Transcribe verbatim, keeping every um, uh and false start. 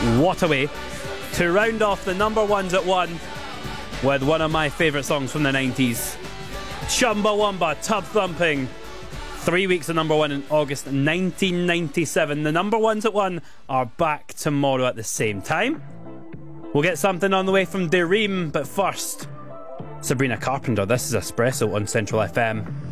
What a way to round off the number ones at one with one of my favourite songs from the nineties. Chumbawamba, Tub Thumping. Three weeks of number one in August nineteen ninety-seven. The number ones at one are back tomorrow at the same time. We'll get something on the way from Dareem, but first, Sabrina Carpenter. This is Espresso on Central F M.